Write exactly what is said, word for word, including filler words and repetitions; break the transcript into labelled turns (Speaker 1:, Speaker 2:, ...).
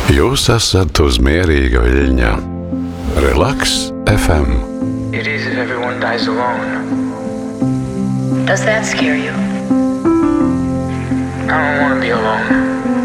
Speaker 1: Jūs esat uz mierīga viļņa. Relaks F M.
Speaker 2: It is if everyone dies alone.
Speaker 3: Does that scare you?
Speaker 2: I don't want to be alone.